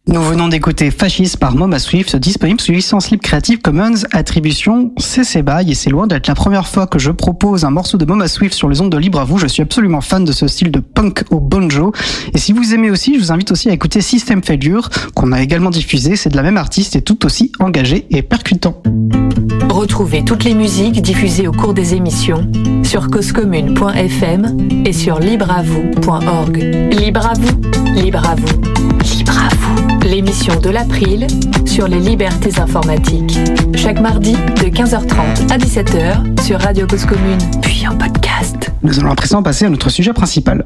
Nous venons d'écouter Fasciste par Moma Swift, disponible sous licence libre Creative Commons, attribution CC BY, et c'est loin d'être la première fois que je propose un morceau de Moma Swift sur les ondes de Libre à vous. Je suis absolument fan de ce style de punk au banjo. Et si vous aimez aussi, je vous invite aussi à écouter System Failure, qu'on a également diffusé. C'est de la même artiste et tout aussi engagé et percutant. Retrouvez toutes les musiques diffusées au cours des émissions sur causecommune.fm et sur libreavou.org. Libre à vous, libre à vous, libre à vous. L'émission de l'April sur les libertés informatiques. Chaque mardi de 15h30 à 17h sur Radio Cause Commune, puis en podcast. Nous allons à présent passer à notre sujet principal.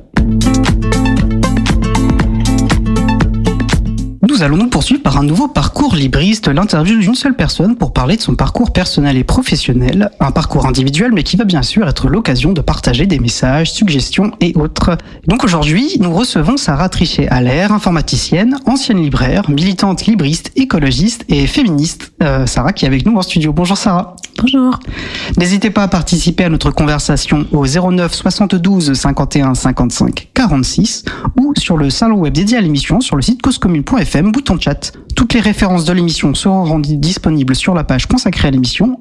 Nous allons nous poursuivre par un nouveau parcours libriste, l'interview d'une seule personne pour parler de son parcours personnel et professionnel, un parcours individuel mais qui va bien sûr être l'occasion de partager des messages, suggestions et autres. Donc aujourd'hui, nous recevons Sarah Trichet-Allaire, informaticienne, ancienne libraire, militante libriste, écologiste et féministe. Sarah qui est avec nous en studio. Bonjour Sarah. Bonjour. N'hésitez pas à participer à notre conversation au 09 72 51 55 46 ou sur le salon web dédié à l'émission sur le site causecommune.fm, bouton chat. Toutes les références de l'émission seront rendues disponibles sur la page consacrée à l'émission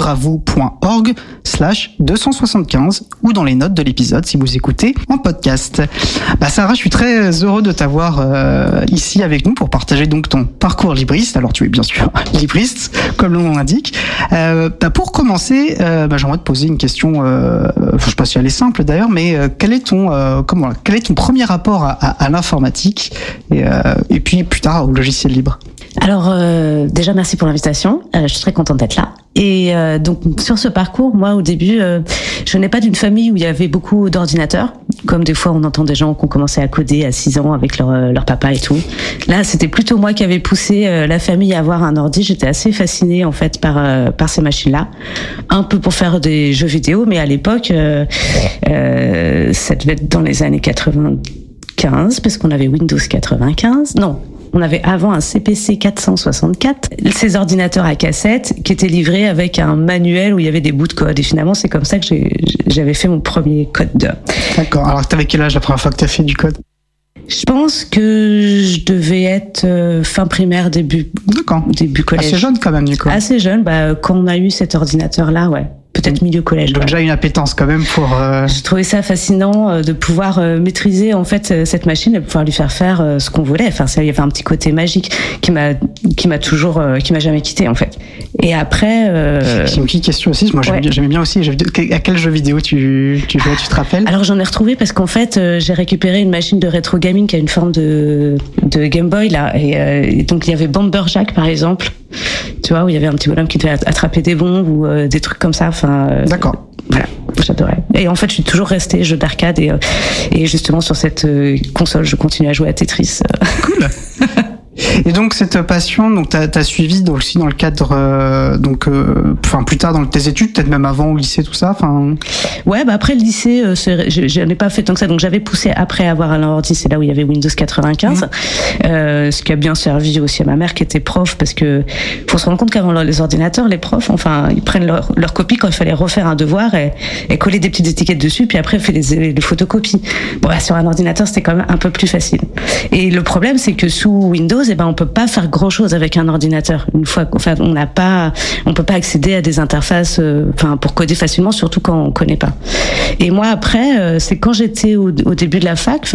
libreavou.org/275 ou dans les notes de l'épisode si vous écoutez en podcast. Sarah, je suis très heureux de t'avoir ici avec nous pour partager donc ton parcours libriste. Alors tu es bien sûr libriste, comme le nom l'indique. Pour commencer, j'aimerais te poser une question. Je sais pas si elle est simple d'ailleurs, mais quel est ton premier rapport à l'informatique et puis plus tard au logiciel libre? Alors déjà merci pour l'invitation, je suis très contente d'être là. Et donc sur ce parcours, moi au début, je n'ai pas d'une famille où il y avait beaucoup d'ordinateurs, comme des fois on entend des gens qui ont commencé à coder à 6 ans avec leur papa et tout. Là c'était plutôt moi qui avais poussé la famille à avoir un ordi. J'étais assez fascinée en fait par ces machines-là, un peu pour faire des jeux vidéo, mais à l'époque ça devait être dans les années 95 parce qu'on avait Windows 95. Non. On avait avant un CPC 464, ces ordinateurs à cassette qui étaient livrés avec un manuel où il y avait des bouts de code. Et finalement, c'est comme ça que j'avais fait mon premier code. D'accord. Alors, t'avais quel âge la première fois que t'as fait du code? Je pense que je devais être fin primaire, début collège. Assez jeune quand même, du coup. Assez jeune, quand on a eu cet ordinateur-là, ouais. Peut-être milieu collège. Donc déjà une appétence quand même pour... J'ai trouvé ça fascinant de pouvoir maîtriser en fait cette machine et pouvoir lui faire ce qu'on voulait. Enfin, il y avait un petit côté magique qui m'a jamais quitté en fait. Et après... C'est une petite question aussi, moi j'aimais bien aussi. À quel jeu vidéo tu jouais, tu te rappelles? Alors j'en ai retrouvé parce qu'en fait j'ai récupéré une machine de rétro gaming qui a une forme de Game Boy là. Et donc il y avait Bomberjack par exemple. Tu vois, où il y avait un petit bonhomme qui devait attraper des bombes ou des trucs comme ça. D'accord. Voilà, j'adorais. Et en fait, je suis toujours restée jeu d'arcade et justement sur cette console, je continue à jouer à Tetris. Cool. Et donc cette passion, donc t'as suivi aussi dans le cadre, plus tard dans tes études, peut-être même avant au lycée, tout ça. Ouais, après le lycée, je n'ai pas fait tant que ça. Donc j'avais poussé après avoir un ordi, c'est là où il y avait Windows 95, ce qui a bien servi aussi à ma mère qui était prof, parce que faut se rendre compte qu'avant les ordinateurs, les profs, ils prennent leur copie quand il fallait refaire un devoir et coller des petites étiquettes dessus, puis après fait les photocopies. Bon, sur un ordinateur, c'était quand même un peu plus facile. Et le problème, c'est que sous Windows, on peut pas faire grand chose avec un ordinateur. On peut pas accéder à des interfaces, pour coder facilement, surtout quand on connaît pas. Et moi après, c'est quand j'étais au début de la fac,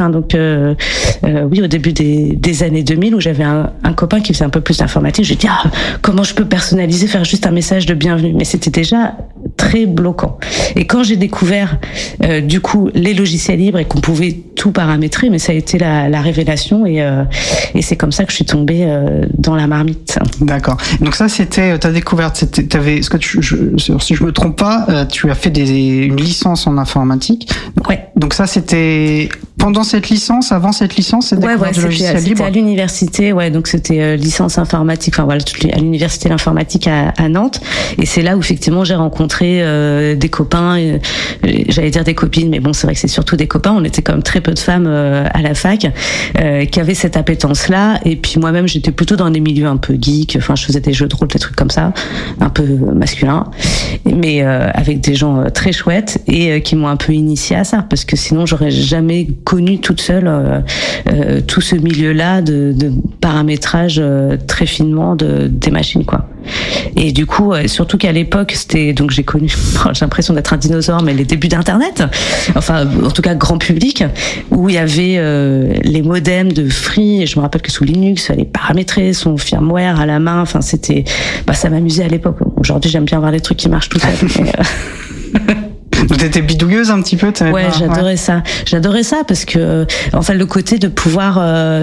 au début des années 2000 où j'avais un copain qui faisait un peu plus d'informatique. J'ai dit comment je peux personnaliser, faire juste un message de bienvenue. Mais c'était déjà très bloquant. Et quand j'ai découvert du coup les logiciels libres et qu'on pouvait tout paramétrer, mais ça a été la révélation et c'est comme ça que je suis tombée dans la marmite. D'accord. Donc ça, c'était ta découverte. Si je me trompe pas, tu as fait une licence en informatique. Ouais. Donc ça, c'était pendant cette licence, avant cette licence, c'était du logiciel libre. C'était à l'université, ouais. Donc c'était licence informatique. À l'université de l'informatique à Nantes. Et c'est là où effectivement j'ai rencontré des copains. J'allais dire des copines, mais bon, c'est vrai que c'est surtout des copains. On était quand même très peu de femmes à la fac qui avaient cette appétence-là. Et puis moi-même, j'étais plutôt dans des milieux un peu geeks. Je faisais des jeux de rôle, des trucs comme ça, un peu masculins, mais avec des gens très chouettes et qui m'ont un peu initiée à ça, parce que sinon j'aurais jamais connu toute seule tout ce milieu-là de paramétrage très finement des machines, quoi. Et du coup, surtout qu'à l'époque, c'était, donc j'ai connu, j'ai l'impression d'être un dinosaure, mais les débuts d'Internet, enfin, en tout cas, grand public, où il y avait les modems de Free, et je me rappelle que sous Linux, il fallait paramétrer son firmware à la main, enfin, c'était, ça m'amusait à l'époque. Aujourd'hui, j'aime bien voir les trucs qui marchent tout seuls. Donc t'étais bidouilleuse un petit peu, ouais, j'adorais ça. J'adorais ça parce que, enfin, le côté de pouvoir,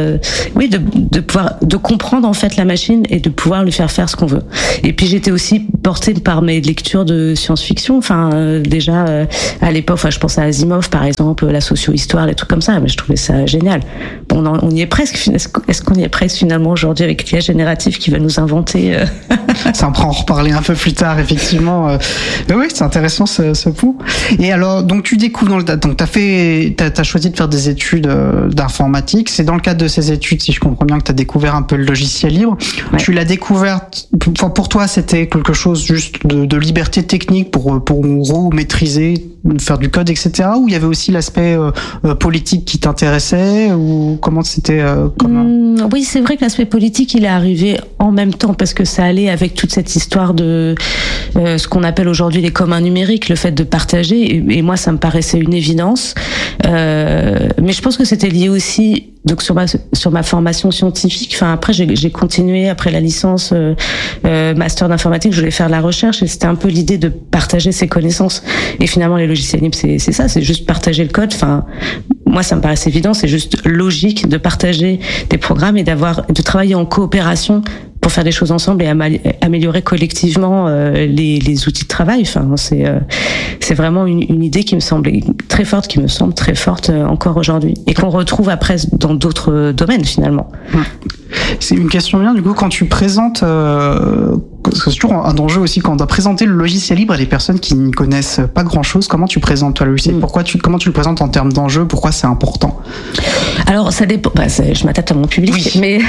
de comprendre en fait la machine et de pouvoir lui faire faire ce qu'on veut. Et puis j'étais aussi portée par mes lectures de science-fiction. Enfin, déjà à l'époque, je pense à Asimov par exemple, la socio-histoire, les trucs comme ça. Mais je trouvais ça génial. Bon, on y est presque. Est-ce qu'on y est presque finalement aujourd'hui avec l'IA générative qui va nous inventer Ça, on pourra en reparler un peu plus tard, effectivement. Mais oui, c'est intéressant ce pouls. Et alors, donc tu découvres donc t'as choisi de faire des études d'informatique. C'est dans le cadre de ces études, si je comprends bien, que t'as découvert un peu le logiciel libre. Ouais. Tu l'as découvert. Enfin, pour toi, c'était quelque chose juste de liberté technique pour maîtriser, faire du code, etc. Ou il y avait aussi l'aspect politique qui t'intéressait, ou comment c'était Oui, c'est vrai que l'aspect politique, il est arrivé en même temps parce que ça allait avec toute cette histoire de ce qu'on appelle aujourd'hui les communs numériques, le fait de partager. Et moi, ça me paraissait une évidence. Mais je pense que c'était lié aussi donc sur ma formation scientifique. Enfin, après, j'ai continué après la licence master d'informatique. Je voulais faire de la recherche et c'était un peu l'idée de partager ses connaissances. Et finalement, les logiciels libres, c'est ça, c'est juste partager le code. Enfin, moi, ça me paraissait évident. C'est juste logique de partager des programmes et de travailler en coopération pour faire des choses ensemble et améliorer collectivement les outils de travail. Enfin, c'est vraiment une idée qui me semble très forte encore aujourd'hui et qu'on retrouve après dans d'autres domaines finalement. C'est une question bien, du coup, quand tu présentes, parce que c'est toujours un enjeu aussi quand on doit présenter le logiciel libre à des personnes qui ne connaissent pas grand-chose. Comment tu présentes toi le logiciel? Comment tu le présentes en termes d'enjeu? Pourquoi c'est important? Alors ça dépend. Je m'adapte à mon public, oui, mais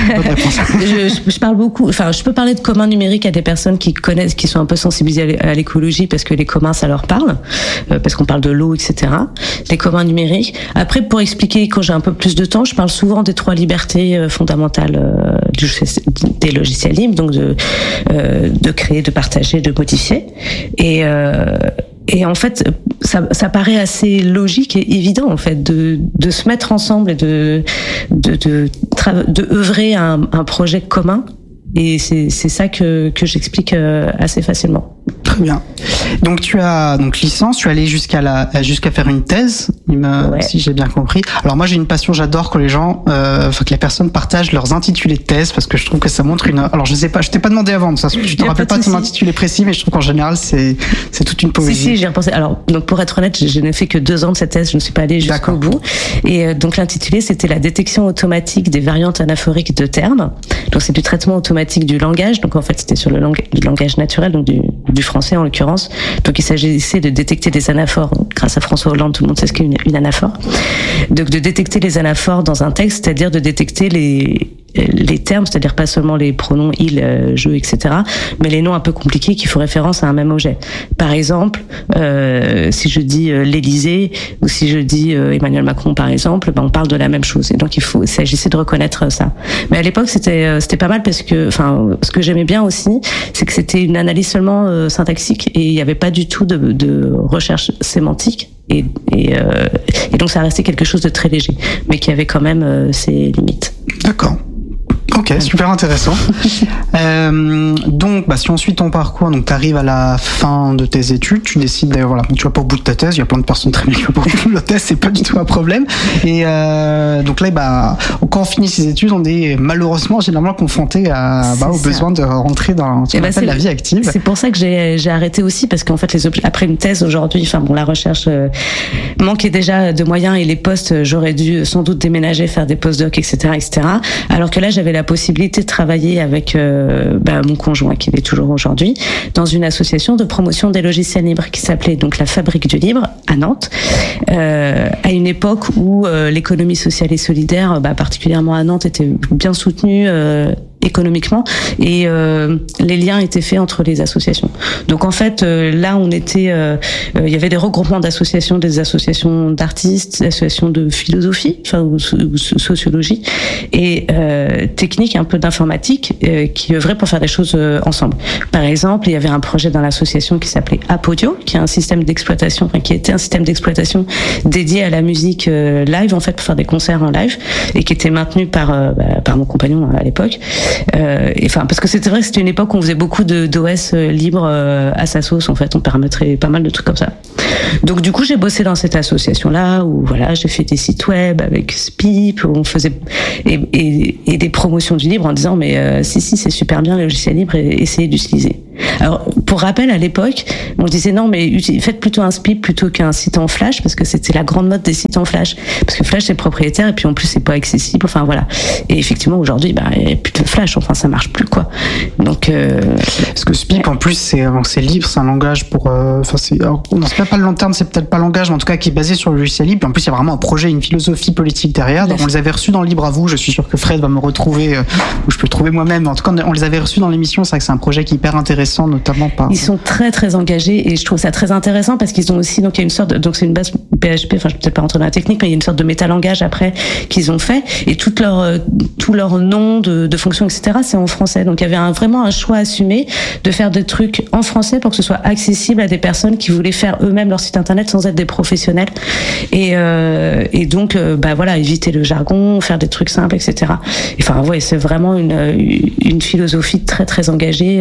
je parle beaucoup. Enfin, je peux parler de communs numériques à des personnes qui connaissent, qui sont un peu sensibilisées à l'écologie parce que les communs ça leur parle, parce qu'on parle de l'eau, etc. Les communs numériques. Après, pour expliquer quand j'ai un peu plus de temps, je parle souvent des 3 libertés fondamentales des logiciels libres, donc de créer, de partager, de modifier. Et en fait, ça paraît assez logique et évident en fait de se mettre ensemble et de œuvrer à un projet commun. Et c'est ça que j'explique assez facilement. Très bien. Donc tu as licence, tu es allé jusqu'à faire une thèse, si j'ai bien compris. Alors moi j'ai une passion, j'adore quand les gens, que les personnes partagent leurs intitulés de thèse parce que je trouve que ça montre alors je sais pas, je t'ai pas demandé avant, ça, je te rappelle pas de ton intitulé précis, mais je trouve qu'en général c'est toute une poésie. Si, j'y ai repensé. Alors donc pour être honnête, je n'ai fait que 2 ans de cette thèse, je ne suis pas allée jusqu'au bout. Et donc l'intitulé c'était la détection automatique des variantes anaphoriques de termes. Donc c'est du traitement automatique du langage. Donc en fait c'était sur le langage naturel, donc du français en l'occurrence. Donc il s'agissait de détecter des anaphores. Donc, grâce à François Hollande, tout le monde sait ce qu'est une anaphore. Donc de détecter les anaphores dans un texte, c'est-à-dire de détecter les termes, c'est-à-dire pas seulement les pronoms il, je, etc., mais les noms un peu compliqués qui font référence à un même objet. Par exemple, si je dis l'Élysée ou si je dis Emmanuel Macron, par exemple, on parle de la même chose. Et donc il s'agissait de reconnaître ça. Mais à l'époque, c'était pas mal parce que, ce que j'aimais bien aussi, c'est que c'était une analyse seulement syntaxique et il n'y avait pas du tout de recherche sémantique. Et donc ça restait quelque chose de très léger, mais qui avait quand même ses limites. D'accord. Ok, super intéressant. Donc, si on suit ton parcours, donc t'arrives à la fin de tes études, tu décides d'ailleurs, voilà, tu vas pas au bout de ta thèse, il y a plein de personnes très bien qui vont pas au bout de la thèse, c'est pas du tout un problème. Et donc là, quand on finit ses études, on est malheureusement généralement confronté au besoin de rentrer dans ce qu'on appelle la vie active. C'est pour ça que j'ai arrêté aussi, parce qu'en fait, après une thèse aujourd'hui, la recherche manquait déjà de moyens et les postes, j'aurais dû sans doute déménager, faire des postdocs, etc., alors que là, j'avais la possibilité de travailler avec mon conjoint, qui l'est toujours aujourd'hui, dans une association de promotion des logiciels libres qui s'appelait donc la Fabrique du Libre à Nantes, à une époque où l'économie sociale et solidaire, particulièrement à Nantes, était bien soutenue économiquement, et les liens étaient faits entre les associations. Donc en fait, là on était, il y avait des regroupements d'associations, des associations d'artistes, des associations de philosophie, enfin ou sociologie, et technique, un peu d'informatique, qui œuvraient pour faire des choses ensemble. Par exemple, il y avait un projet dans l'association qui s'appelait Apodio, qui est un système d'exploitation, enfin qui était un système d'exploitation dédié à la musique live, en fait, pour faire des concerts en live, et qui était maintenu par mon compagnon à l'époque. Enfin, parce que c'était vrai que c'était une époque où on faisait beaucoup d'OS libres à sa sauce, en fait, on paramétrait pas mal de trucs comme ça. Donc du coup, j'ai bossé dans cette association-là, où voilà, j'ai fait des sites web avec Spip, où on faisait et des promotions du libre en disant mais si c'est super bien le logiciel libre, et essayez d'utiliser. Alors pour rappel, à l'époque, on disait non mais faites plutôt un Spip plutôt qu'un site en Flash, parce que c'était la grande mode des sites en Flash, parce que Flash c'est propriétaire et puis en plus c'est pas accessible. Enfin voilà. Et effectivement aujourd'hui, il n'y a plus de Flash. Enfin ça marche plus quoi. Donc parce que Spip en plus c'est libre, c'est un langage pour. Enfin c'est pas le long terme, c'est peut-être pas le langage, mais en tout cas qui est basé sur le logiciel libre. Et en plus il y a vraiment un projet, une philosophie politique derrière. Donc on les avait reçus dans le Libre à vous. Je suis sûr que Fred va me retrouver ou je peux le trouver moi-même. En tout cas on les avait reçus dans l'émission. C'est vrai que c'est un projet qui est hyper intéressant, notamment par. Ils sont très très engagés et je trouve ça très intéressant parce qu'ils ont aussi, donc il y a une sorte donc c'est une base PHP, enfin je vais peut-être pas rentrer dans la technique, mais il y a une sorte de métalangage après qu'ils ont fait, et tout leur nom de fonction, etc. c'est en français. Donc il y avait vraiment un choix assumé de faire des trucs en français pour que ce soit accessible à des personnes qui voulaient faire eux-mêmes leur site internet sans être des professionnels, et donc voilà, éviter le jargon, faire des trucs simples, etc. Enfin ouais, c'est vraiment une philosophie très très engagée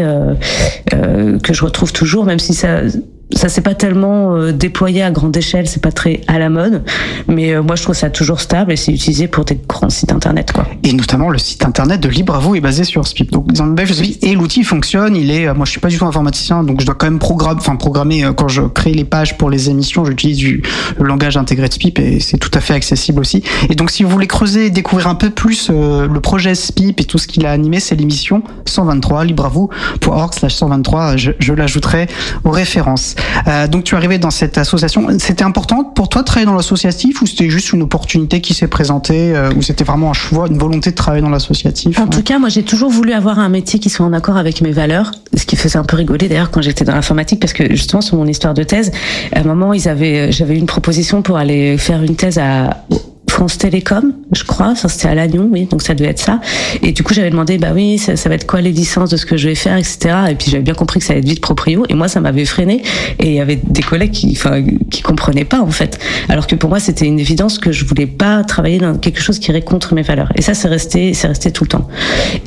que je retrouve toujours, même si ça s'est pas tellement déployé à grande échelle, c'est pas très à la mode, mais moi je trouve ça toujours stable et c'est utilisé pour des grands sites internet quoi. Et notamment le site internet de Libre à vous est basé sur Spip. Donc dans le belle philosophie, et l'outil fonctionne, moi je suis pas du tout informaticien, donc je dois quand même programmer quand je crée les pages pour les émissions, j'utilise le langage intégré de Spip et c'est tout à fait accessible aussi. Et donc si vous voulez creuser et découvrir un peu plus le projet Spip et tout ce qu'il a animé, c'est l'émission 123 libreavou.org/123, je l'ajouterai aux références. Donc tu es arrivé dans cette association. C'était important pour toi de travailler dans l'associatif, ou c'était juste une opportunité qui s'est présentée, ou c'était vraiment un choix, une volonté de travailler dans l'associatif? En tout cas, moi j'ai toujours voulu avoir un métier qui soit en accord avec mes valeurs, ce qui faisait un peu rigoler d'ailleurs quand j'étais dans l'informatique, parce que justement sur mon histoire de thèse, à un moment j'avais eu une proposition pour aller faire une thèse à France Télécom, je crois, enfin c'était à Lannion, oui, donc ça devait être ça. Et du coup j'avais demandé, oui, ça va être quoi les licences de ce que je vais faire, etc. Et puis j'avais bien compris que ça allait être vite proprio, et moi ça m'avait freiné. Et il y avait des collègues qui comprenaient pas en fait, alors que pour moi c'était une évidence que je voulais pas travailler dans quelque chose qui irait contre mes valeurs. Et ça c'est resté tout le temps.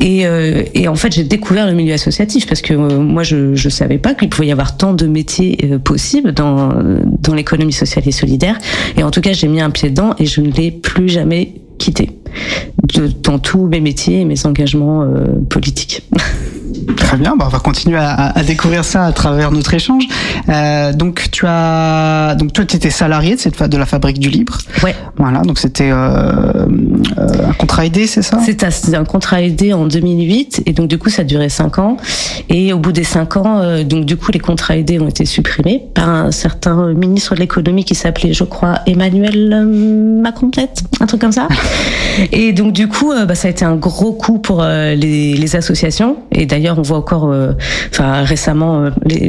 Et en fait j'ai découvert le milieu associatif parce que moi je savais pas qu'il pouvait y avoir tant de métiers possibles dans l'économie sociale et solidaire. Et en tout cas j'ai mis un pied dedans et je ne l'ai plus jamais quitté dans tous mes métiers et mes engagements politiques. Très bien, on va continuer à découvrir ça à travers notre échange. Donc toi tu étais salarié de la Fabrique du Libre. Ouais. Voilà, donc c'était un contrat aidé, c'est ça? C'était un contrat aidé en 2008, et donc du coup ça durait 5 ans, et au bout des 5 ans donc du coup les contrats aidés ont été supprimés par un certain ministre de l'économie qui s'appelait, je crois, Emmanuel Macron, peut-être, un truc comme ça. Et donc du coup ça a été un gros coup pour les associations, et d'ailleurs on voit encore récemment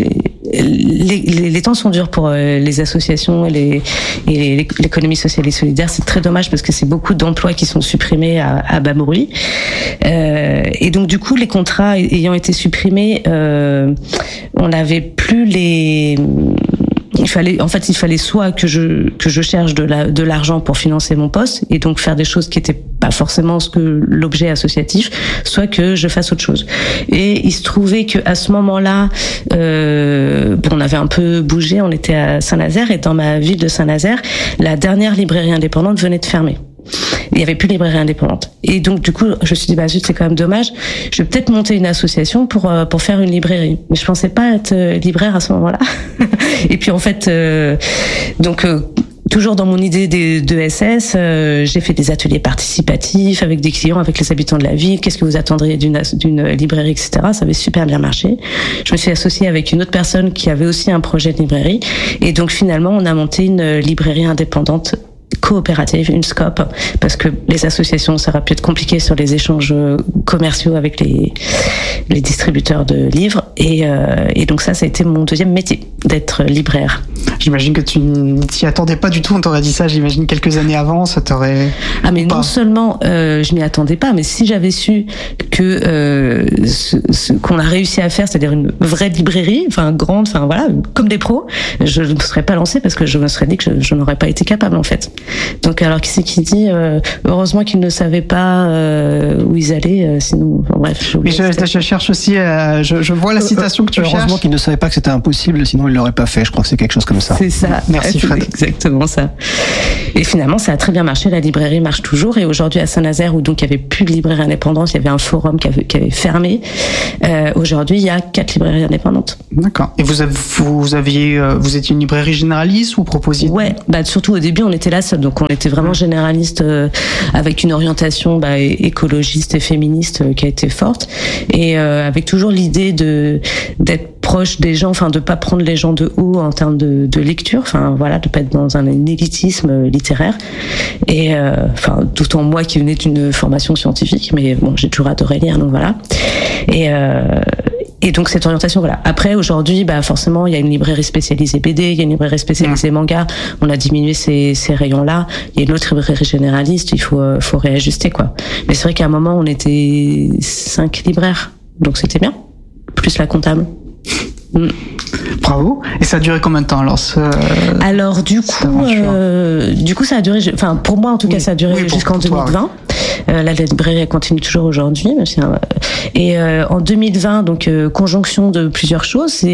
les temps sont durs pour les associations et l'économie sociale et solidaire. C'est très dommage parce que c'est beaucoup d'emplois qui sont supprimés à bas bruit. Et donc du coup les contrats ayant été supprimés, on n'avait plus les... Il fallait soit que je cherche de l'argent pour financer mon poste et donc faire des choses qui étaient pas forcément ce que l'objet associatif, soit que je fasse autre chose. Et il se trouvait que à ce moment-là, on avait un peu bougé, on était à Saint-Nazaire, et dans ma ville de Saint-Nazaire, la dernière librairie indépendante venait de fermer. Il n'y avait plus de librairie indépendante. Et donc, du coup, je me suis dit, zut, c'est quand même dommage. Je vais peut-être monter une association pour faire une librairie. Mais je pensais pas être libraire à ce moment-là. Et puis, en fait, toujours dans mon idée de SS, j'ai fait des ateliers participatifs avec des clients, avec les habitants de la ville. Qu'est-ce que vous attendriez d'une librairie, etc. Ça avait super bien marché. Je me suis associée avec une autre personne qui avait aussi un projet de librairie. Et donc, finalement, on a monté une librairie indépendante coopérative, une SCOP, parce que les associations, ça aurait pu être compliqué sur les échanges commerciaux avec les distributeurs de livres. Et donc ça a été mon deuxième métier, d'être libraire. J'imagine que tu t'y attendais pas du tout, on t'aurait dit ça, j'imagine, quelques années avant, ça t'aurait... Ah mais non seulement je m'y attendais pas, mais si j'avais su que ce qu'on a réussi à faire, c'est-à-dire une vraie librairie, enfin grande, enfin voilà, comme des pros, je ne me serais pas lancée parce que je me serais dit que je n'aurais pas été capable en fait. Donc alors qui c'est qui dit heureusement qu'ils ne savaient pas où ils allaient, sinon enfin, bref. Mais je cherche aussi, je vois la citation que tu cherches. Heureusement qu'ils ne savaient pas que c'était impossible, sinon ils l'auraient pas fait. Je crois que c'est quelque chose comme ça. C'est ça. Merci Fred. Exactement ça. Et finalement, ça a très bien marché. La librairie marche toujours. Et aujourd'hui, à Saint-Nazaire, où donc il y avait plus de librairie indépendante, il y avait un forum qui avait fermé. Aujourd'hui, il y a 4 librairies indépendantes. D'accord. Et vous étiez une librairie généraliste ou proposiez? Ouais. Bah surtout au début, on était là seul. Donc on était vraiment généraliste avec une orientation écologiste et féministe qui a été forte et avec toujours l'idée d'être proche des gens, enfin de pas prendre les gens de haut en termes de lecture, enfin voilà, de pas être dans un élitisme littéraire. Et enfin tout en moi qui venais d'une formation scientifique, mais bon, j'ai toujours adoré lire, donc voilà. Et donc cette orientation, voilà. Après aujourd'hui, forcément, il y a une librairie spécialisée BD, il y a une librairie spécialisée manga. On a diminué ces rayons-là. Il y a une autre librairie généraliste. Il faut réajuster quoi. Mais c'est vrai qu'à un moment, on était 5 libraires, donc c'était bien. Plus la comptable. Bravo. Et ça a duré combien de temps alors du coup ça a duré, enfin pour moi en tout cas ça a duré jusqu'en 2020. La librairie elle continue toujours aujourd'hui. Et en 2020 donc conjonction de plusieurs choses, c'est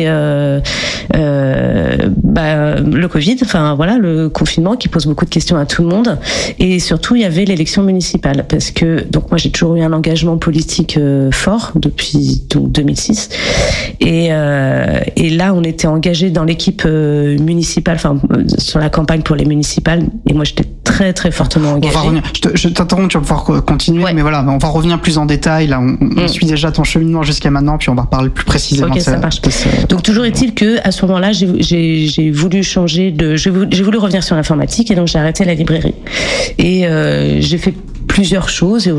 le Covid, enfin voilà, le confinement qui pose beaucoup de questions à tout le monde, et surtout il y avait l'élection municipale parce que donc moi j'ai toujours eu un engagement politique fort depuis donc 2006 et là on était engagé dans l'équipe municipale, enfin sur la campagne pour les municipales, et moi j'étais très très fortement engagée. On va revenir. Je t'interromps, tu vas pouvoir continuer, mais voilà, on va revenir plus en détail. Là, on suit déjà ton cheminement jusqu'à maintenant, puis on va reparler plus précisément. Ok, ça marche. Donc toujours est-il que à ce moment-là, j'ai voulu changer j'ai voulu revenir sur l'informatique, et donc j'ai arrêté la librairie. Et j'ai fait plusieurs choses,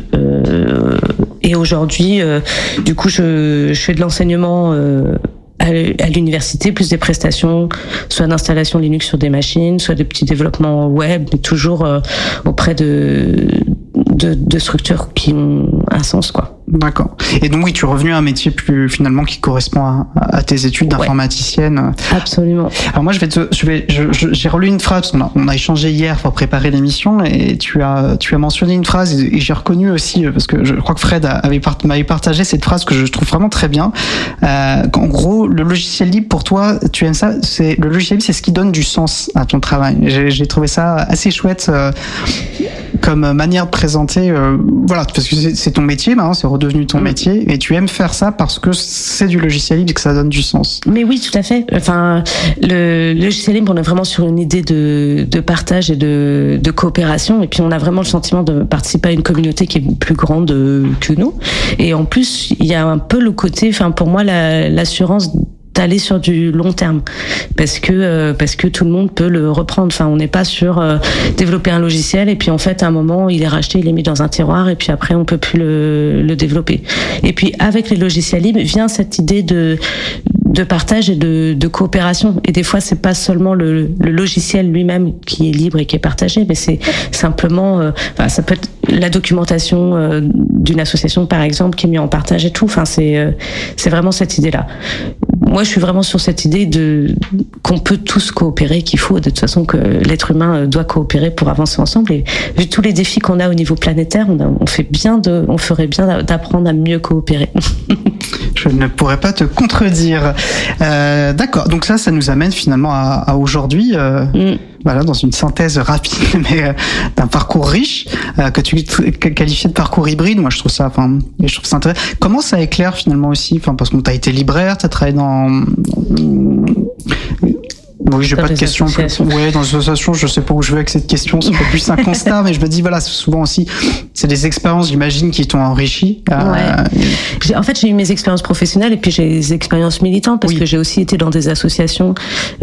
et aujourd'hui, du coup, je fais de l'enseignement à l'université, plus des prestations, soit d'installation Linux sur des machines, soit des petits développements web, mais toujours auprès de structures qui ont un sens, quoi. D'accord. Et donc oui, tu es revenu à un métier plus finalement qui correspond à tes études d'informaticienne. Absolument. Alors moi, j'ai relu une phrase. On a échangé hier pour préparer l'émission, et tu as mentionné une phrase, et j'ai reconnu aussi parce que je crois que Fred m'avait partagé cette phrase que je trouve vraiment très bien. En gros, le logiciel libre pour toi, tu aimes ça. Le logiciel libre, c'est ce qui donne du sens à ton travail. J'ai trouvé ça assez chouette comme manière de présenter. Voilà, parce que c'est ton métier maintenant, c'est redevenu ton métier, et tu aimes faire ça parce que c'est du logiciel libre et que ça donne du sens. Mais oui, tout à fait. Enfin, le logiciel libre, on est vraiment sur une idée de partage et de coopération, et puis on a vraiment le sentiment de participer à une communauté qui est plus grande que nous. Et en plus, il y a un peu le côté, enfin pour moi, l'assurance d'aller sur du long terme, parce que tout le monde peut le reprendre. Enfin, on n'est pas sur développer un logiciel et puis en fait à un moment il est racheté, il est mis dans un tiroir et puis après on peut plus le développer. Et puis avec les logiciels libres vient cette idée de partage et de coopération. Et des fois, c'est pas seulement le logiciel lui-même qui est libre et qui est partagé, mais c'est simplement, ça peut être la documentation d'une association, par exemple, qui est mise en partage et tout. Enfin, c'est vraiment cette idée-là. Moi, je suis vraiment sur cette idée qu'on peut tous coopérer, qu'il faut de toute façon que l'être humain doit coopérer pour avancer ensemble. Et vu tous les défis qu'on a au niveau planétaire, on ferait bien d'apprendre à mieux coopérer. Je ne pourrais pas te contredire. D'accord. Donc ça nous amène finalement à aujourd'hui. Voilà, dans une synthèse rapide, mais d'un parcours riche que tu qualifiais de parcours hybride. Moi, je trouve ça intéressant. Comment ça éclaire finalement aussi, parce que t'as été libraire, t'as travaillé dans Oui, j'ai pas de question. Ouais, dans les associations, je sais pas où je vais avec cette question. C'est pas plus un constat, mais je me dis voilà, souvent aussi, c'est des expériences, j'imagine, qui t'ont enrichi. En fait, j'ai eu mes expériences professionnelles et puis j'ai des expériences militantes parce que j'ai aussi été dans des associations.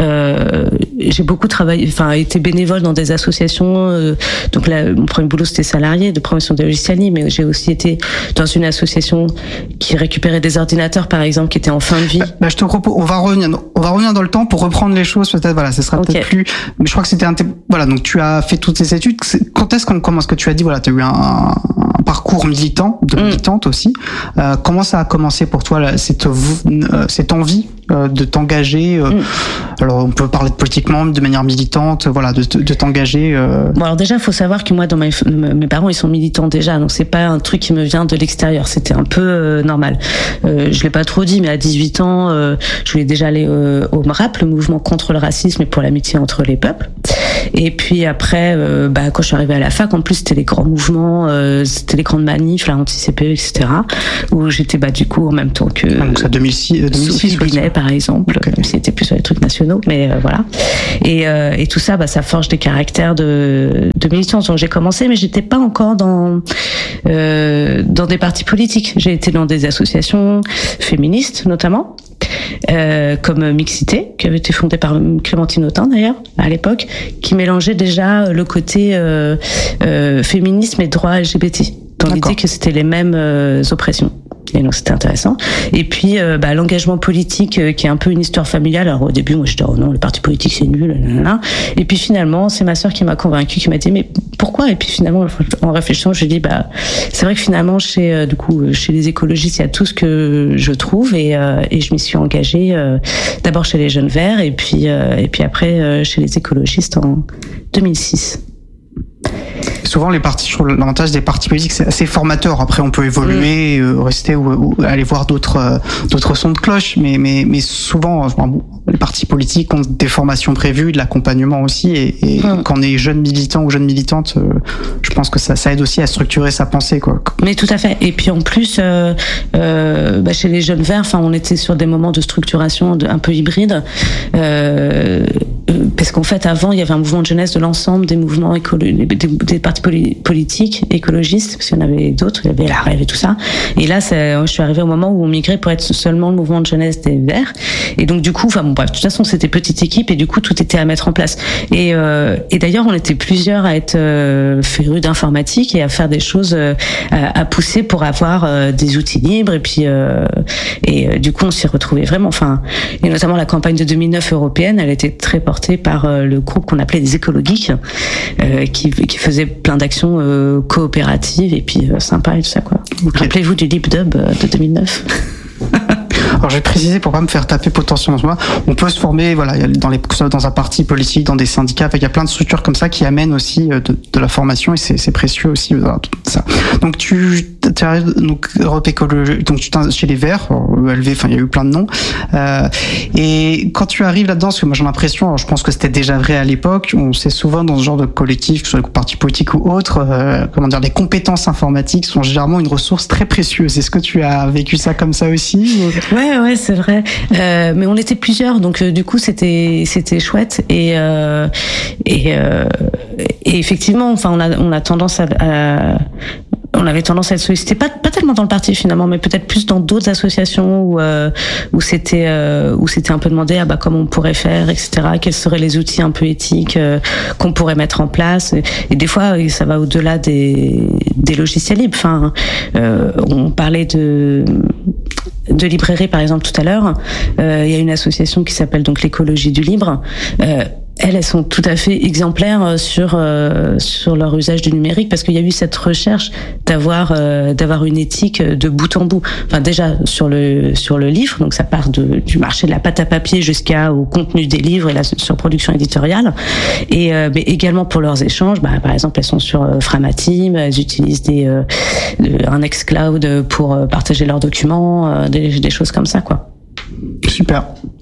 J'ai beaucoup travaillé, été bénévole dans des associations. Donc là, mon premier boulot c'était salarié de promotion de logiciels libres, mais j'ai aussi été dans une association qui récupérait des ordinateurs, par exemple, qui étaient en fin de vie. Je te propose, on va revenir dans le temps pour reprendre les choses. Peut-être, voilà, ce sera peut-être plus. Mais je crois que c'était voilà. Donc tu as fait toutes ces études. Quand est-ce qu'on commence? Que tu as dit voilà, tu as eu un parcours militant, militante aussi. Comment ça a commencé pour toi cette envie de t'engager? Alors on peut parler de politiquement, de manière militante, voilà, de t'engager. Bon, alors déjà, il faut savoir que moi, dans mes parents, ils sont militants déjà, donc c'est pas un truc qui me vient de l'extérieur. C'était un peu normal. Je l'ai pas trop dit, mais à 18 ans, je voulais déjà aller au MRAP, le mouvement contre le racisme et pour l'amitié entre les peuples. Et puis après, quand je suis arrivée à la fac, en plus c'était les grands mouvements, c'était les grandes manifs, la anti-CPE, etc. Où j'étais du coup en même temps que donc ça 2006 Sophie Binet par exemple, même si c'était plus sur les trucs nationaux, mais voilà. Et tout ça, ça forge des caractères de militants. Donc j'ai commencé, mais j'étais pas encore dans des partis politiques. J'ai été dans des associations féministes notamment. Comme Mixité, qui avait été fondée par Clémentine Autain d'ailleurs à l'époque, qui mélangeait déjà le côté féminisme et droit LGBT, dans l'idée que c'était les mêmes oppressions. Et donc c'était intéressant. Et puis l'engagement politique qui est un peu une histoire familiale. Alors au début moi je disais non, le parti politique c'est nul, nanana. Et puis finalement c'est ma sœur qui m'a convaincue, qui m'a dit mais pourquoi? Et puis finalement en réfléchissant je dis c'est vrai que finalement chez les écologistes il y a tout ce que je trouve et je m'y suis engagée d'abord chez les Jeunes Verts et puis après chez les écologistes en 2006. Souvent, les partis, l'avantage des partis politiques, c'est assez formateur. Après, on peut évoluer, rester ou aller voir d'autres sons de cloche. Mais souvent, les partis politiques ont des formations prévues, de l'accompagnement aussi. Et quand on est jeune militant ou jeune militante, je pense que ça aide aussi à structurer sa pensée, quoi. Mais tout à fait. Et puis en plus, chez les Jeunes Verts, on était sur des moments de structuration un peu hybride. Parce qu'en fait, avant, il y avait un mouvement de jeunesse de l'ensemble des mouvements des partis politiques, écologistes, parce qu'il y en avait d'autres, il y avait la Rêve et tout ça. Et là, je suis arrivée au moment où on migrait pour être seulement le mouvement de jeunesse des Verts. Et donc, du coup, de toute façon, c'était petite équipe et du coup, tout était à mettre en place. Et d'ailleurs, on était plusieurs à être férus d'informatique et à faire des choses, à pousser pour avoir des outils libres. Et puis, du coup, on s'y retrouvait vraiment. Et notamment la campagne de 2009 européenne, elle était très portée par le groupe qu'on appelait les écolo-geeks, qui faisait plein d'actions coopératives et puis sympa et tout ça, quoi. Okay. Rappelez-vous du LibDub de 2009. Alors, je vais préciser pour pas me faire taper potentiellement. On peut se former, voilà, dans un parti politique, dans des syndicats. Il y a plein de structures comme ça qui amènent aussi de la formation et c'est précieux aussi. Tout ça. Donc, tu arrives Europe Écologie, donc tu t'es chez les Verts, ELV, il y a eu plein de noms. Et quand tu arrives là-dedans, parce que moi j'ai l'impression, alors je pense que c'était déjà vrai à l'époque, on sait souvent dans ce genre de collectif, que ce soit les partis politiques ou autres, les compétences informatiques sont généralement une ressource très précieuse. Est-ce que tu as vécu ça comme ça aussi? Ouais, c'est vrai. Mais on était plusieurs, donc du coup c'était chouette et effectivement, on a tendance on avait tendance à être sollicité, pas tellement dans le parti finalement, mais peut-être plus dans d'autres associations où c'était un peu demandé comment on pourrait faire, etc. Quels seraient les outils un peu éthiques qu'on pourrait mettre en place. Et des fois, ça va au-delà des logiciels libres. On parlait de librairie par exemple tout à l'heure. Il y a une association qui s'appelle donc l'écologie du libre. Elles sont tout à fait exemplaires sur leur usage du numérique parce qu'il y a eu cette recherche d'avoir une éthique de bout en bout. Déjà sur le livre, donc ça part du marché de la pâte à papier jusqu'au contenu des livres et la surproduction éditoriale, mais également pour leurs échanges. Par exemple, elles sont sur Framatime, elles utilisent un Nextcloud pour partager leurs documents, des choses comme ça, quoi. Super.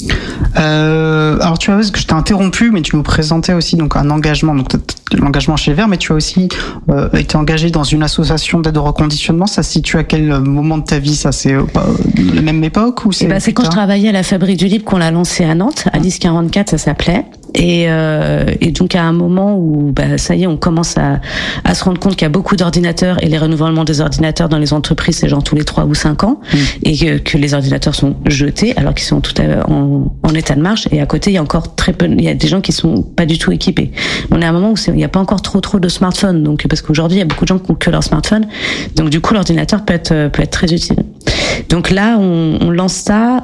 Alors tu as vu que je t'ai interrompu, mais tu nous présentais aussi donc un engagement, donc l'engagement chez les Verts, mais tu as aussi été engagé dans une association d'aide au reconditionnement. Ça se situe à quel moment de ta vie? Ça, c'est la même époque ou c'est c'est quand je travaillais à la Fabrique du Libre qu'on l'a lancé à Nantes, à 1044 ça s'appelait. Et donc à un moment où ça y est, on commence à se rendre compte qu'il y a beaucoup d'ordinateurs et les renouvellements des ordinateurs dans les entreprises c'est genre tous les 3 ou 5 ans et que les ordinateurs sont jetés alors qu'ils sont tout en état de marche, et à côté il y a encore très peu, il y a des gens qui sont pas du tout équipés. On est à un moment où il n'y a pas encore trop de smartphones, donc parce qu'aujourd'hui il y a beaucoup de gens qui ont que leur smartphone, donc du coup l'ordinateur peut être très utile. Donc là on lance ça.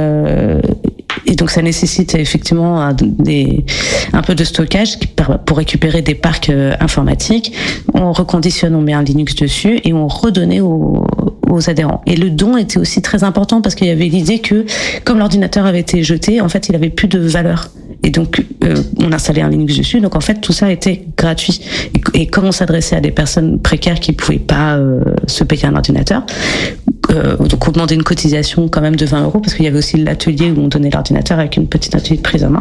Et donc ça nécessite effectivement un peu de stockage pour récupérer des parcs informatiques. On reconditionne, on met un Linux dessus et on redonnait aux adhérents. Et le don était aussi très important parce qu'il y avait l'idée que comme l'ordinateur avait été jeté, en fait il avait plus de valeur. Et donc on installait un Linux dessus, donc en fait tout ça était gratuit. Et comme on s'adressait à des personnes précaires qui pouvaient pas se payer un ordinateur, donc on demandait une cotisation quand même de 20 €, parce qu'il y avait aussi l'atelier où on donnait l'ordinateur avec une petite atelier de prise en main.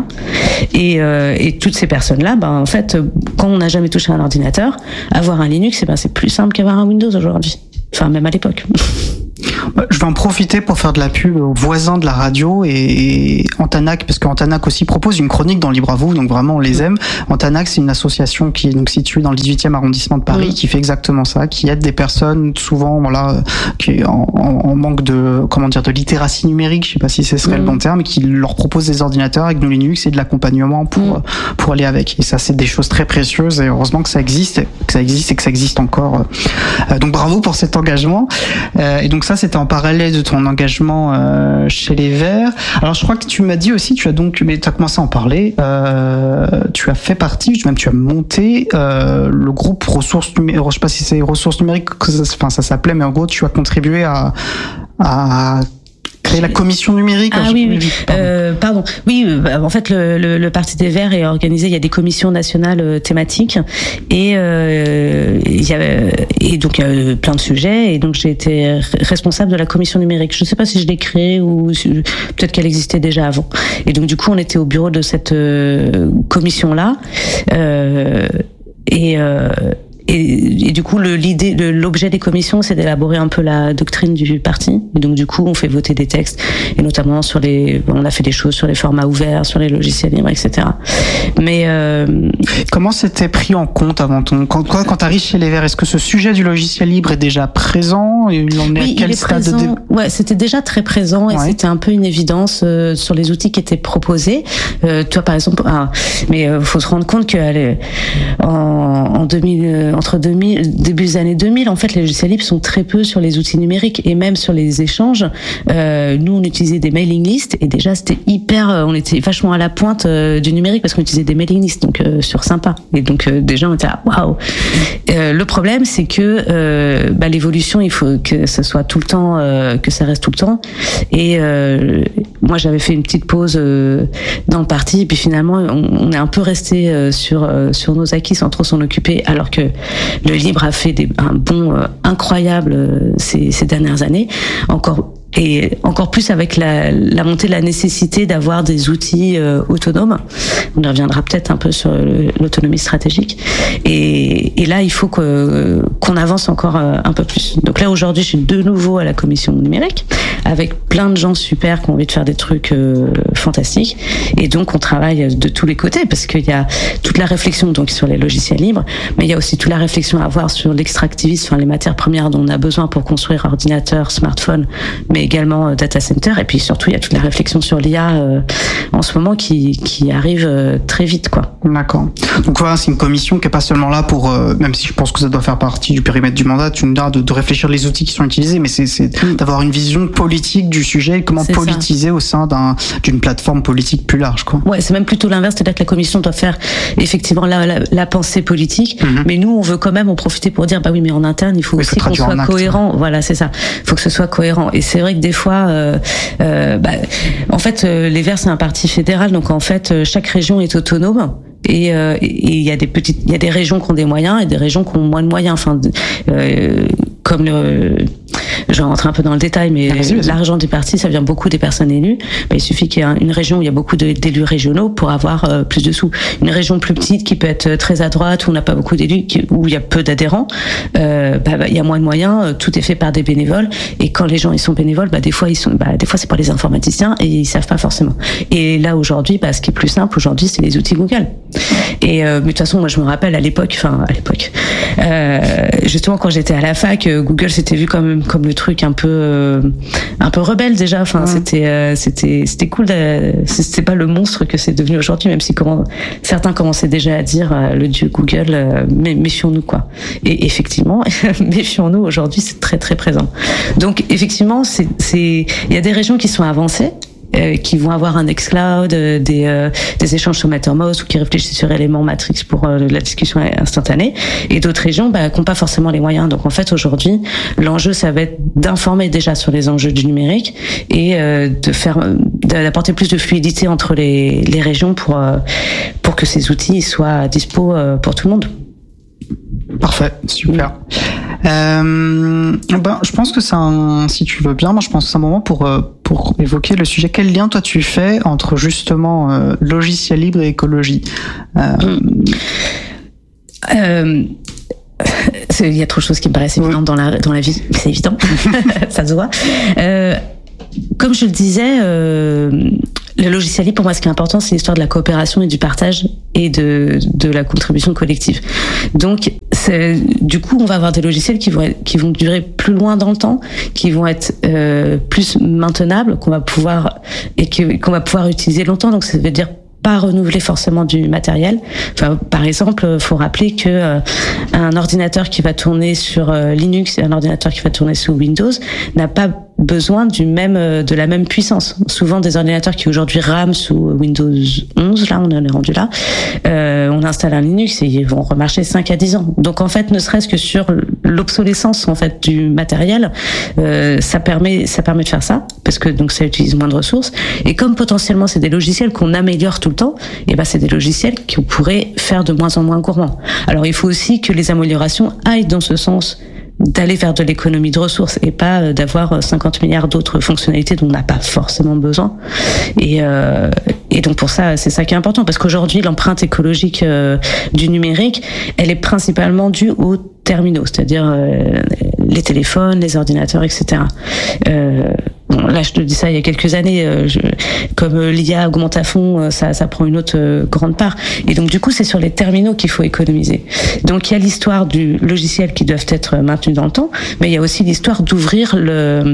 Et toutes ces personnes-là, en fait, quand on n'a jamais touché un ordinateur, avoir un Linux, c'est plus simple qu'avoir un Windows aujourd'hui. Enfin, même à l'époque. Je vais en profiter pour faire de la pub aux voisins de la radio et Antanac, parce qu'Antanac aussi propose une chronique dans Libre à vous, donc vraiment on les aime. Antanac, c'est une association qui est donc située dans le 18e arrondissement de Paris, qui fait exactement ça, qui aide des personnes souvent qui en manque de littératie numérique, je sais pas si ce serait le bon terme, et qui leur propose des ordinateurs avec GNU Linux et de l'accompagnement pour aller avec. Et ça, c'est des choses très précieuses, et heureusement que ça existe et que ça existe encore. Donc bravo pour cet engagement. Et donc ça, c'était en parallèle de ton engagement chez les Verts. Alors je crois que tu m'as dit aussi, tu as commencé à en parler, tu as fait partie, même tu as monté le groupe Ressources Numériques, je sais pas si c'est Ressources Numériques, ça s'appelait, mais en gros tu as contribué à créer la commission numérique. Oui. Pardon. Oui, en fait, le Parti des Verts est organisé. Il y a des commissions nationales thématiques et donc il y a plein de sujets. Et donc j'ai été responsable de la commission numérique. Je ne sais pas si je l'ai créée ou peut-être qu'elle existait déjà avant. Et donc du coup, on était au bureau de cette commission-là. Et du coup, l'objet des commissions, c'est d'élaborer un peu la doctrine du parti. Et donc, du coup, on fait voter des textes, et notamment on a fait des choses sur les formats ouverts, sur les logiciels libres, etc. Mais comment c'était pris en compte avant quand t'arrives chez les Verts? Est-ce que ce sujet du logiciel libre est déjà présent? Et oui, il est présent. Ouais, c'était déjà très présent, et c'était un peu une évidence sur les outils qui étaient proposés. Toi, par exemple, mais faut se rendre compte que en 2000. Entre début des années 2000, en fait, les logiciels libres sont très peu sur les outils numériques et même sur les échanges. Nous, on utilisait des mailing lists, et déjà, c'était on était vachement à la pointe du numérique parce qu'on utilisait des mailing lists, donc sur Sympa. Et donc, déjà, on était là, waouh. Le problème, c'est que l'évolution, il faut que ça soit tout le temps, que ça reste tout le temps. Et moi, j'avais fait une petite pause dans le parti, et puis finalement, on est un peu resté sur nos acquis sans trop s'en occuper, alors que le libre a fait un bond incroyable ces dernières années, encore plus avec la montée de la nécessité d'avoir des outils autonomes. On y reviendra peut-être un peu sur l'autonomie stratégique. Et là, il faut qu'on avance encore un peu plus. Donc là, aujourd'hui, je suis de nouveau à la commission numérique, avec plein de gens super qui ont envie de faire des trucs fantastiques. Et donc, on travaille de tous les côtés, parce qu'il y a toute la réflexion donc sur les logiciels libres, mais il y a aussi toute la réflexion à avoir sur l'extractivisme, les matières premières dont on a besoin pour construire ordinateur, smartphone, mais également data center. Et puis surtout, il y a toute la réflexion sur l'IA en ce moment qui arrive très vite, quoi. D'accord. Donc voilà, c'est une commission qui est pas seulement là pour, même si je pense que ça doit faire partie du périmètre du mandat, de réfléchir les outils qui sont utilisés, mais c'est d'avoir une vision politique du sujet, comment politiser au sein d'une plateforme politique plus large, quoi. Ouais, c'est même plutôt l'inverse, c'est-à-dire que la commission doit faire effectivement la pensée politique, mais nous, on veut quand même en profiter pour dire, oui, mais en interne, il faut aussi qu'on soit cohérent. Voilà, c'est ça. Il faut que ce soit cohérent. Et c'est vrai que des fois, en fait, les Verts, c'est un parti fédéral, donc en fait, chaque région est autonome. Et il y a des régions qui ont des moyens et des régions qui ont moins de moyens. Enfin, comme je rentre un peu dans le détail, mais l'argent des partis, ça vient beaucoup des personnes élues. Il suffit qu'il y ait une région où il y a beaucoup d'élus régionaux pour avoir plus de sous. Une région plus petite qui peut être très à droite, où on n'a pas beaucoup d'élus, où il y a peu d'adhérents, il y a moins de moyens, tout est fait par des bénévoles, et quand les gens ils sont bénévoles, des fois c'est pas les informaticiens et ils savent pas forcément. Et là aujourd'hui, ce qui est plus simple aujourd'hui, c'est les outils Google. Et mais de toute façon, moi je me rappelle à l'époque, justement quand j'étais à la fac, Google c'était vu comme le truc un peu rebelle déjà. C'était cool. C'était pas le monstre que c'est devenu aujourd'hui, même si certains commençaient déjà à dire le dieu Google, mais méfions-nous quoi. Et effectivement, méfions-nous aujourd'hui, c'est très très présent. Donc effectivement, il y a des régions qui sont avancées, qui vont avoir un xCloud, des échanges sur Mattermost, ou qui réfléchissent sur éléments Matrix pour la discussion instantanée, et d'autres régions qui n'ont pas forcément les moyens. Donc en fait aujourd'hui, l'enjeu ça va être d'informer déjà sur les enjeux du numérique et d'apporter plus de fluidité entre les régions pour que ces outils soient dispo pour tout le monde. Parfait, super. Je pense que si tu veux bien, moi je pense que c'est un moment pour évoquer le sujet. Quel lien toi tu fais entre justement logiciel libre et écologie? Il y a trop de choses qui me paraissent évidentes dans la vie, c'est évident, ça se voit. Comme je le disais, le logiciel libre, pour moi, ce qui est important, c'est l'histoire de la coopération et du partage et de la contribution collective. Donc, du coup, on va avoir des logiciels qui vont durer plus loin dans le temps, qui vont être plus maintenables, qu'on va pouvoir utiliser longtemps. Donc, ça veut dire pas renouveler forcément du matériel. Par exemple, faut rappeler que un ordinateur qui va tourner sur Linux et un ordinateur qui va tourner sous Windows n'a pas besoin de la même puissance. Souvent, des ordinateurs qui aujourd'hui rament sous Windows 11, là, on en est rendu là, on installe un Linux et ils vont remarcher 5 à 10 ans. Donc, en fait, ne serait-ce que sur l'obsolescence, en fait, du matériel, ça permet de faire ça, parce que, donc, ça utilise moins de ressources. Et comme potentiellement, c'est des logiciels qu'on améliore tout le temps, et c'est des logiciels qu'on pourrait faire de moins en moins gourmands. Alors, il faut aussi que les améliorations aillent dans ce sens, d'aller vers de l'économie de ressources et pas d'avoir 50 milliards d'autres fonctionnalités dont on n'a pas forcément besoin. Et donc pour ça, c'est ça qui est important, parce qu'aujourd'hui, l'empreinte écologique du numérique, elle est principalement due aux terminaux, c'est-à-dire les téléphones, les ordinateurs, etc. Là, je te dis ça il y a quelques années, comme l'IA augmente à fond, ça prend une autre grande part. Et donc, du coup, c'est sur les terminaux qu'il faut économiser. Donc, il y a l'histoire du logiciel qui doivent être maintenus dans le temps, mais il y a aussi l'histoire d'ouvrir pas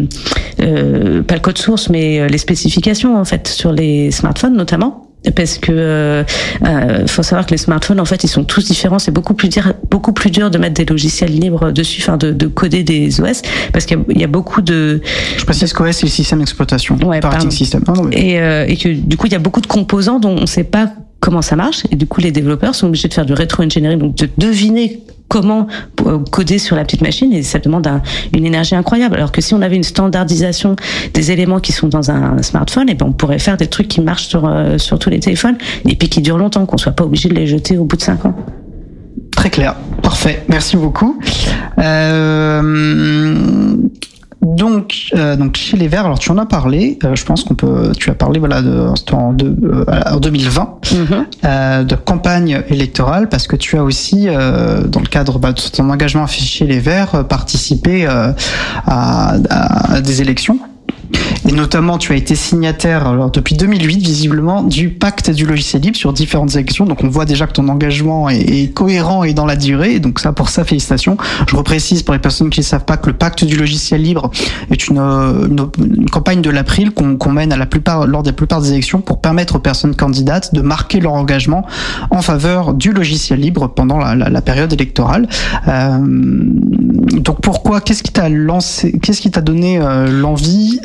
le code source, mais les spécifications, en fait, sur les smartphones, notamment. Parce que faut savoir que les smartphones, en fait, ils sont tous différents. C'est beaucoup plus dur de mettre des logiciels libres dessus, de coder des OS, parce qu'il y a beaucoup de. Je précise qu'OS c'est le système d'exploitation, operating system. Et que du coup, il y a beaucoup de composants dont on ne sait pas comment ça marche, et du coup, les développeurs sont obligés de faire du rétro-engineering, donc de deviner comment coder sur la petite machine, et ça demande une énergie incroyable. Alors que si on avait une standardisation des éléments qui sont dans un smartphone, on pourrait faire des trucs qui marchent sur tous les téléphones et puis qui durent longtemps, qu'on soit pas obligé de les jeter au bout de 5 ans. Très clair, parfait, merci beaucoup. Donc chez les Verts, alors tu en as parlé, je pense tu as parlé en 2020 de campagne électorale, parce que tu as aussi dans le cadre de ton engagement chez les Verts participé à des élections. Et notamment, tu as été signataire, depuis 2008, visiblement, du pacte du logiciel libre sur différentes élections. Donc, on voit déjà que ton engagement est cohérent et dans la durée. Donc, pour ça, félicitations. Je reprécise pour les personnes qui ne savent pas que le pacte du logiciel libre est une campagne de l'April qu'on mène lors des plupart des élections pour permettre aux personnes candidates de marquer leur engagement en faveur du logiciel libre pendant la période électorale. Donc, qu'est-ce qui t'a donné l'envie de te lancer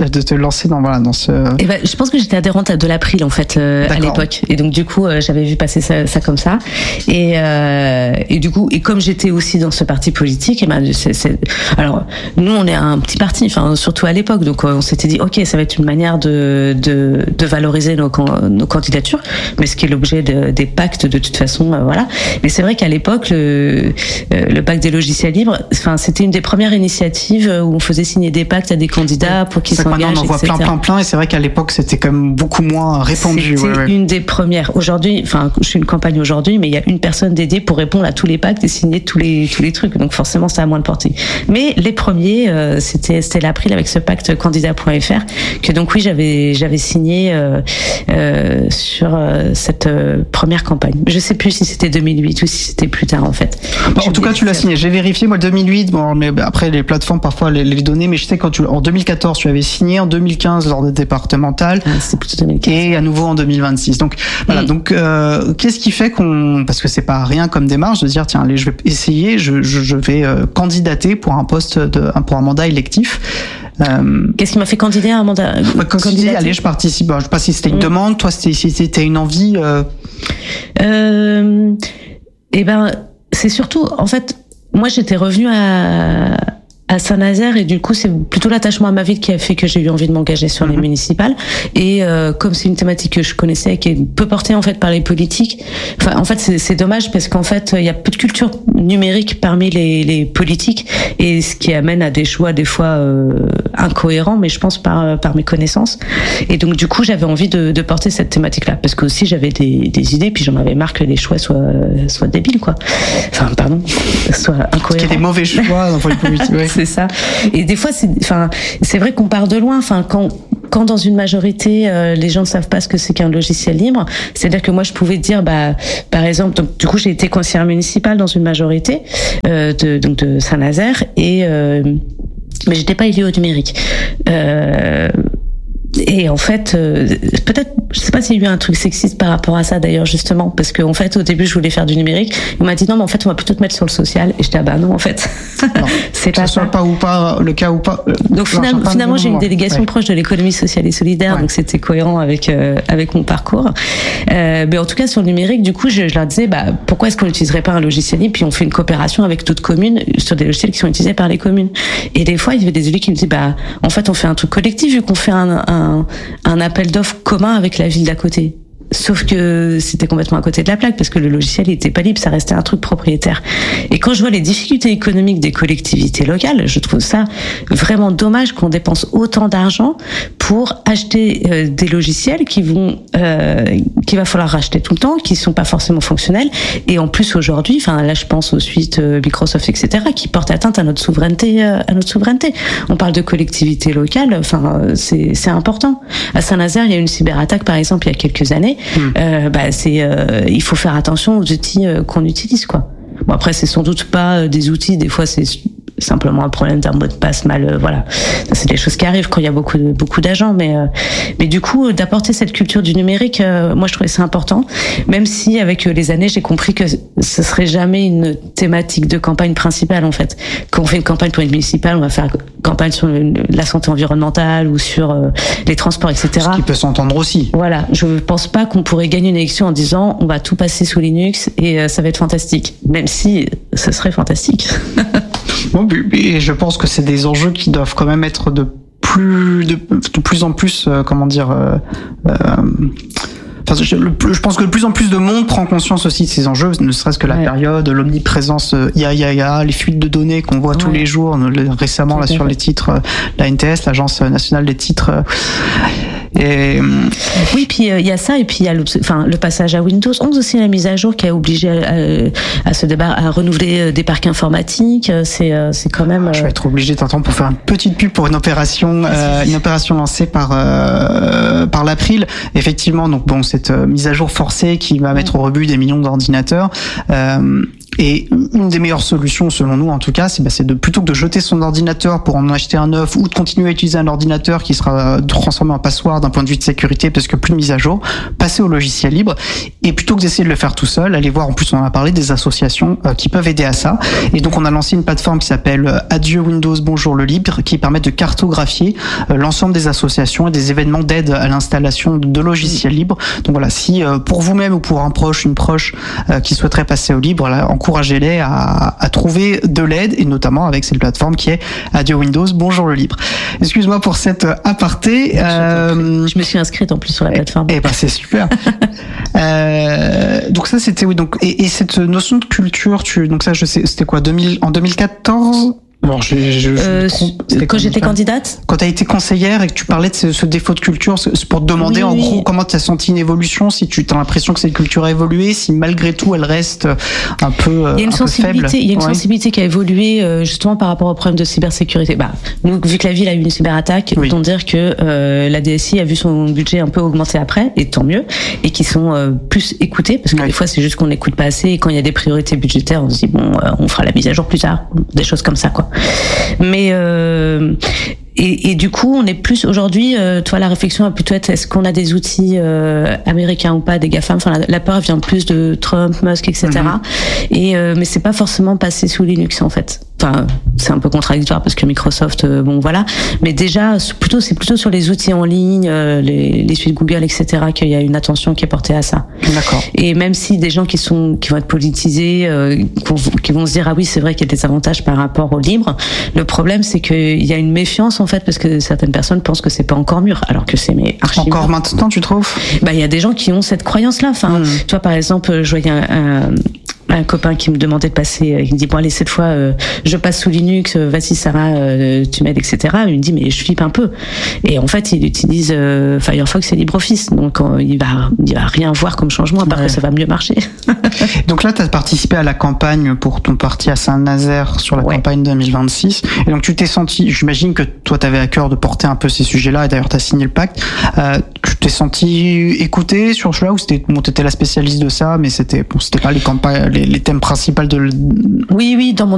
lancé dans ce. Et ben, je pense que j'étais adhérente de l'April en fait à l'époque, et donc du coup j'avais vu passer ça comme ça, et du coup, et comme j'étais aussi dans ce parti politique, et ben alors nous on est un petit parti, enfin surtout à l'époque, donc on s'était dit ok, ça va être une manière de valoriser nos candidatures, mais ce qui est l'objet des pactes de toute façon, voilà. Mais c'est vrai qu'à l'époque le pacte des logiciels libres, enfin c'était une des premières initiatives où on faisait signer des pactes à des candidats pour qu'ils s'engagent, maintenant on en voit plein, et c'est vrai qu'à l'époque c'était quand même beaucoup moins répandu. C'était une des premières. Aujourd'hui, enfin je suis une campagne aujourd'hui, mais il y a une personne dédiée pour répondre à tous les pactes et signer tous les trucs, donc forcément ça a moins de portée. Mais les premiers, c'était l'April avec ce pacte candidat.fr que donc oui j'avais signé sur cette première campagne. Je sais plus si c'était 2008 ou si c'était plus tard en fait. En tout cas tu l'as signé. J'ai vérifié moi 2008. Bon, mais après les plateformes parfois les données, mais je sais en 2014 tu avais signé, en 2015 lors des départementales, c'était plutôt 2015. Et à nouveau en 2026. Donc voilà. Donc qu'est-ce qui fait parce que c'est pas rien comme démarche de dire tiens allez je vais essayer, je vais candidater pour un poste pour un mandat électif. Qu'est-ce qui m'a fait candidater à un mandat? Quand tu disais allez je participe, je sais pas si c'était une demande, toi si c'était une envie. Eh ben c'est surtout en fait moi j'étais revenue à Saint-Nazaire, et du coup c'est plutôt l'attachement à ma ville qui a fait que j'ai eu envie de m'engager sur les municipales, et comme c'est une thématique que je connaissais et qui est peu portée en fait par les politiques, enfin en fait c'est dommage parce qu'en fait il y a peu de culture numérique parmi les politiques, et ce qui amène à des choix des fois incohérents, mais je pense par mes connaissances, et donc du coup j'avais envie de porter cette thématique là parce que aussi j'avais des idées, puis j'en avais marre que les choix soient débiles quoi, enfin pardon, soient incohérents, qu'il y ait des mauvais choix dans les politiques. Ouais. C'est ça. Et des fois, c'est vrai qu'on part de loin. Enfin, quand dans une majorité, les gens ne savent pas ce que c'est qu'un logiciel libre, c'est-à-dire que moi, je pouvais dire, par exemple, donc du coup, j'ai été conseillère municipale dans une majorité de Saint-Nazaire, mais j'étais pas élue au numérique. Et en fait, peut-être, je sais pas s'il y a eu un truc sexiste par rapport à ça d'ailleurs justement, parce qu'en fait au début je voulais faire du numérique, on m'a dit non mais en fait on va plutôt te mettre sur le social, et j'étais non en fait c'est pas ça. Que ce soit pas ou pas le cas ou pas. Donc finalement j'ai une délégation proche de l'économie sociale et solidaire, donc c'était cohérent avec mon parcours. Mais en tout cas sur le numérique, du coup je leur disais pourquoi est-ce qu'on n'utiliserait pas un logiciel libre, puis on fait une coopération avec d'autres communes sur des logiciels qui sont utilisés par les communes. Et des fois il y avait des élus qui me disaient en fait on fait un truc collectif vu qu'on fait un appel d'offres commun avec la ville d'à côté. Sauf que c'était complètement à côté de la plaque parce que le logiciel n'était pas libre, ça restait un truc propriétaire. Et quand je vois les difficultés économiques des collectivités locales, je trouve ça vraiment dommage qu'on dépense autant d'argent pour acheter des logiciels qu'il va falloir racheter tout le temps, qui sont pas forcément fonctionnels. Et en plus aujourd'hui, enfin là je pense aux suites Microsoft, etc., qui portent atteinte à notre souveraineté. On parle de collectivités locales, enfin c'est important. À Saint-Nazaire, il y a eu une cyberattaque par exemple il y a quelques années. Il faut faire attention aux outils qu'on utilise quoi. Bon après c'est sans doute pas des outils, des fois c'est simplement un problème d'un mot de passe mal, voilà. C'est des choses qui arrivent quand il y a beaucoup d'agents, mais du coup d'apporter cette culture du numérique, moi je trouvais ça important, même si avec les années j'ai compris que ce serait jamais une thématique de campagne principale en fait. Quand on fait une campagne pour une municipale, on va faire une campagne sur la santé environnementale ou sur les transports, etc. Ce qui peut s'entendre aussi. Voilà, je pense pas qu'on pourrait gagner une élection en disant on va tout passer sous Linux et ça va être fantastique, même si ce serait fantastique. Bon, et je pense que c'est des enjeux qui doivent quand même être de plus en plus, je pense que de plus en plus de monde prend conscience aussi de ces enjeux, ne serait-ce que la période, l'omniprésence IA, les fuites de données qu'on voit tous les jours, récemment là sur les titres, la NTS, l'Agence nationale des titres. Oui, puis il y a ça, et puis il y a le passage à Windows 11 aussi, la mise à jour qui a obligé à renouveler des parcs informatiques. C'est quand même. Je vais être obligé d'attendre pour faire une petite pub pour une opération lancée par l'April. Effectivement, donc bon, cette mise à jour forcée qui va mettre au rebut des millions d'ordinateurs. Et une des meilleures solutions, selon nous en tout cas, c'est de plutôt que de jeter son ordinateur pour en acheter un neuf ou de continuer à utiliser un ordinateur qui sera transformé en passoire d'un point de vue de sécurité parce que plus de mise à jour, passer au logiciel libre. Et plutôt que d'essayer de le faire tout seul, aller voir, en plus on en a parlé, des associations qui peuvent aider à ça. Et donc on a lancé une plateforme qui s'appelle Adieu Windows, bonjour le libre, qui permet de cartographier l'ensemble des associations et des événements d'aide à l'installation de logiciels libres. Donc voilà, si pour vous-même ou pour un proche, une proche qui souhaiterait passer au libre, là, encouragez-les à trouver de l'aide, et notamment avec cette plateforme qui est Adieu Windows, bonjour le libre. Excuse-moi pour cette aparté. Je me suis inscrite en plus sur la plateforme. Eh ben c'est super. Donc ça c'était donc et cette notion de culture, donc ça je sais, c'était quoi, en 2014? Alors, quand j'étais candidate, quand tu as été conseillère et que tu parlais de ce défaut de culture, c'est pour te demander en gros comment tu as senti une évolution, si tu as l'impression que cette culture a évolué, si malgré tout elle reste un peu faible. Il y a une sensibilité qui a évolué justement par rapport au problème de cybersécurité. Nous, vu que la ville a eu une cyberattaque, autant dire que la DSI a vu son budget un peu augmenter après, et tant mieux, et qui sont plus écoutés, parce que des fois c'est juste qu'on n'écoute pas assez, et quand il y a des priorités budgétaires, on se dit on fera la mise à jour plus tard, des choses comme ça quoi. Mais et du coup, on est plus aujourd'hui. Toi, la réflexion va plutôt être: est-ce qu'on a des outils américains ou pas, des GAFAM. Enfin, la peur vient plus de Trump, Musk, etc. Et mais c'est pas forcément passé sous Linux en fait. Enfin, c'est un peu contradictoire parce que Microsoft, voilà. Mais déjà, c'est plutôt sur les outils en ligne, les suites Google, etc. qu'il y a une attention qui est portée à ça. D'accord. Et même si des gens qui vont être politisés, qui vont se dire ah oui, c'est vrai qu'il y a des avantages par rapport au libre. Le problème, c'est qu'il y a une méfiance en fait, parce que certaines personnes pensent que c'est pas encore mûr, alors que c'est archi mûr. Encore maintenant, tu trouves? Il y a des gens qui ont cette croyance-là. Enfin, toi, par exemple, je voyais un copain qui me demandait de passer, il me dit bon allez, cette fois je passe sous Linux, vas-y Sarah, tu m'aides, etc. Il me dit mais je flippe un peu, et en fait il utilise Firefox et LibreOffice, donc il va rien voir comme changement à part que ça va mieux marcher. Donc là tu as participé à la campagne pour ton parti à Saint-Nazaire sur la campagne 2026, et donc tu t'es senti, j'imagine que toi tu avais à cœur de porter un peu ces sujets-là, et d'ailleurs tu as signé le pacte, tu t'es senti écouté sur cela, ou t'étais la spécialiste de ça, mais c'était pas les campagnes, les thèmes principaux de... Oui, dans mon